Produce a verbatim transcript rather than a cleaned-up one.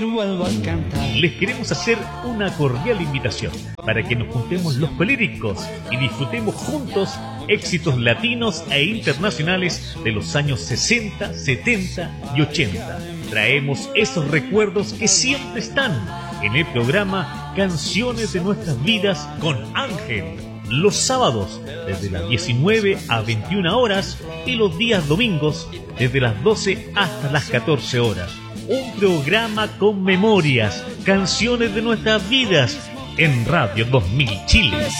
Les queremos hacer una cordial invitación para que nos juntemos los políticos y disfrutemos juntos éxitos latinos e internacionales de los años sesenta, setenta y ochenta. Traemos esos recuerdos que siempre están en el programa Canciones de Nuestras Vidas con Ángel. Los sábados desde las diecinueve a veintiuna horas y los días domingos desde las doce hasta las catorce horas. Un programa con memorias, canciones de nuestras vidas en Radio dos mil Chile.